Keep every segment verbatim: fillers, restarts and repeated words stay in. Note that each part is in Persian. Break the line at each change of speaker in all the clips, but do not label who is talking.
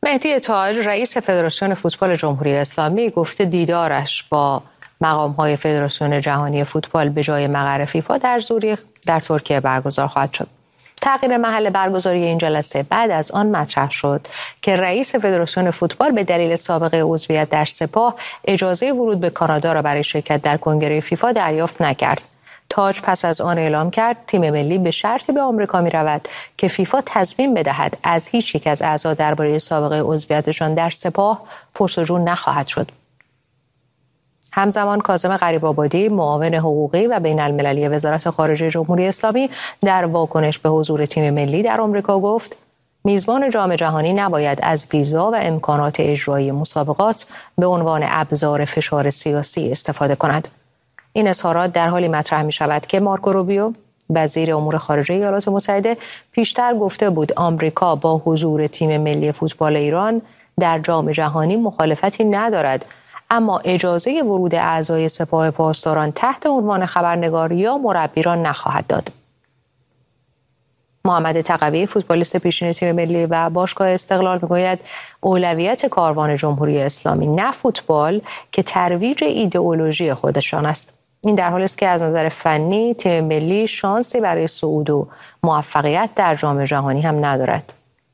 مهدی تاج رئیس فدراسیون فوتبال جمهوری اسلامی گفته دیدارش با مقام‌های فدراسیون جهانی فوتبال به جای مقر فیفا در زوریخ در ترکیه برگزار خواهد شد. تغییر محل برگزاری این جلسه بعد از آن مطرح شد که رئیس فدراسیون فوتبال به دلیل سابقه عضویت در سپاه اجازه ورود به کانادا را برای شرکت در کنگره فیفا دریافت نکرد. تاج پس از آن اعلام کرد تیم ملی به شرطی به آمریکا می رود که فیفا تضمین بدهد از هیچ یک از اعضا درباره سابقه عضویتشان در سپاه پرس‌وجو نخواهد شد. همزمان کاظم غریب‌آبادی معاون حقوقی و بین المللی وزارت خارجه جمهوری اسلامی در واکنش به حضور تیم ملی در آمریکا گفت میزبان جام جهانی نباید از ویزا و امکانات اجرایی مسابقات به عنوان ابزار فشار سیاسی استفاده کند. این اظهارات در حالی مطرح می شود که مارکو روبیو وزیر امور خارجه ایالات متحده پیشتر گفته بود آمریکا با حضور تیم ملی فوتبال ایران در جام جهانی مخالفتی ندارد، اما اجازه ورود اعضای سپاه پاسداران تحت عنوان خبرنگار یا مربی را نخواهد داد. محمد تقوی فوتبالیست پیشین تیم ملی و باشگاه استقلال میگوید اولویت کاروان جمهوری اسلامی نه فوتبال که ترویج ایدئولوژی خودشان است. این در حالی است که از نظر فنی تیم ملی شانسی برای صعود و موفقیت در جام جهانی هم ندارد.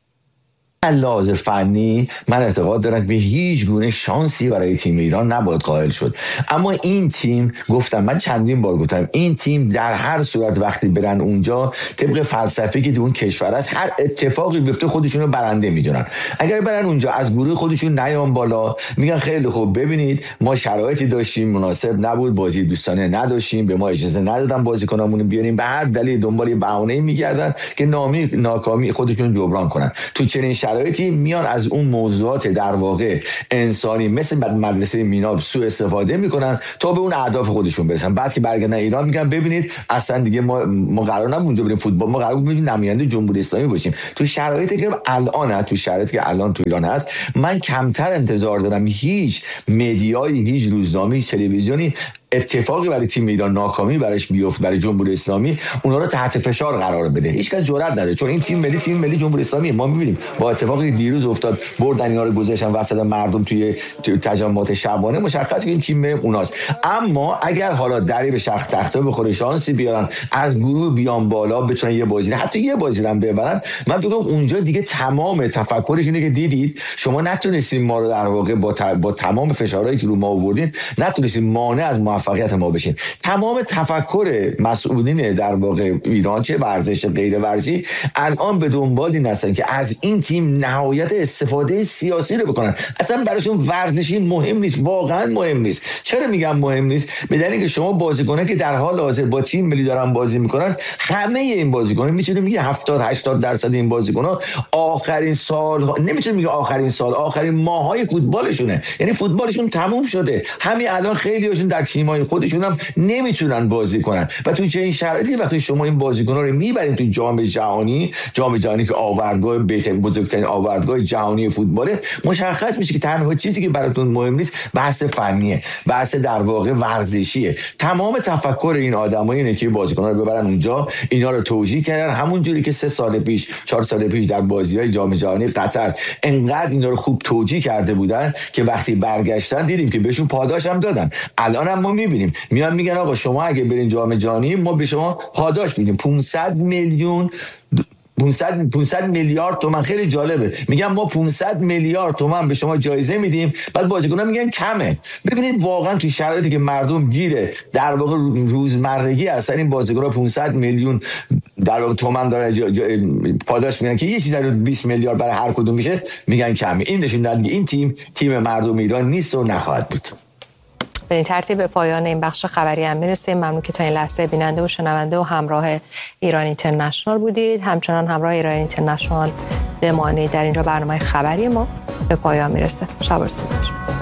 لحاظ فنی من اعتقاد دارم به هیچ گونه شانسی برای تیم ایران نباید قائل شد، اما این تیم گفتم من چندین بار گفتم این تیم در هر صورت وقتی برن اونجا طبق فلسفه‌ای که اون کشور است هر اتفاقی بیفته خودشونو برنده میدونن. اگر برن اونجا از گروه خودشون نیان بالا میگن خیلی خوب ببینید ما شرایطی داشتیم مناسب نبود، بازی دوستانه نداشتیم، به ما اجازه ندادن بازیکنامون بیاریم، به هر دلیل دنبال بهانه‌ای میگردن که نامی ناکامی خودشون جبران کنن. تو چنین شرایطی میان از اون موضوعات در واقع انسانی مثل بعد مدرسه میناب سوء استفاده میکنن تا به اون اهداف خودشون برسن. بعد که برگردن ایران میگن ببینید اصلا دیگه ما ما قرار نبود اونجا بریم فوتبال، ما قرار بود نماینده جمهوری اسلامی باشیم. تو شرایطی که الان هست، تو شرایطی که الان تو ایران هست، من کمتر انتظار دارم هیچ مدیایی، هیچ روزنامه‌ای، هیچ تلویزیونی اتفاقی برای تیم ایران ناکامی برایش بیفت، برای جمهوری اسلامی اونا رو تحت فشار قرار بده. هیچ کس جرئت نداره، چون این تیم ملی تیم ملی جمهوری اسلامی ما می‌بینیم با اتفاقی دیروز افتاد بردن اینا رو گذاشتن وسط مردم توی تجمعات شبانه، مشخصه که این تیم اوناست. اما اگر حالا دری به شخص تخته بخوره شانسی بیارن از گروه بیان بالا بتونن یه بازی حتی یه بازی هم ببرن، من فکر کنم اونجا دیگه تمام تفکرش اینه که دیدید شما نتونستین ما رو در واقع با, با تمام فشارهایی که رو ما آوردین نتونستین مانع از موفقیت ما بشین. تمام تفکر مسئولین در واقع ایران چه ورزش غیر ورزشی الان به دنبال این هستن که از این تیم نهایت استفاده سیاسی رو بکنن. اصلا براشون ورزشی مهم نیست، واقعا مهم نیست. چرا میگم مهم نیست؟ به دلیل اینکه شما بازیکنان که در حال حاضر با تیم ملی دارن بازی میکنن، همه این بازیکنان میتونه میگه هفتاد هشتاد درصد این بازیکنان آخرین سال نمیتونه میگه آخرین سال آخرین ماهای فوتبالشونه، یعنی فوتبالشون تموم شده. همین الان خیلیاشون در تیمای خودشون هم نمیتونن بازی کنن و تو چه این شرایطی وقتی شما این بازیکن‌ها رو میبرید تو جام جهانی، جام جهانی که آوردگاه بزرگترین آوردگاه جهانی فوتباله، مشخص میشه که تنها چیزی که براتون مهم نیست بحث فنیه، بحث در واقع ورزشیه. تمام تفکر این آدم‌ها اینه که بازیکن‌ها رو ببرن اونجا، اینا رو توجیه کردن، همون جوری که سه سال پیش چهار سال پیش در بازی‌های جام جهانی قطر انقدر اینا رو خوب توجیه کرده بودن که وقتی برگشتن دیدیم که بهشون پاداش هم دادن. الان هم ما می‌بینیم میان میگن آقا شما اگه برین جام جهانی ما به شما پاداش میدیم پانصد میلیون پانصد میلیارد تومان. خیلی جالبه، میگن ما پانصد میلیارد تومان به شما جایزه میدیم، بعد بازیکن‌ها میگن کمه. ببینید واقعا تو شرایطی که مردم گیره در واقع روزمرگی اصلا این بازیکن‌ها پانصد میلیون در واقع تومان داره جا جا پاداش میدن که یه چیزی رو بیست میلیارد برای هر کدوم میشه میگن کمه. این نشون میده این تیم تیم مردم ایران نیست و نخواهد بود.
به این ترتیب به پایان این بخش خبری هم میرسیم. ممنون که تا این لحظه بیننده و شنونده و همراه ایران اینترنشنال بودید. همچنان همراه ایران اینترنشنال بمانید. در اینجا برنامه خبری ما به پایان میرسه. شب و روز خوش.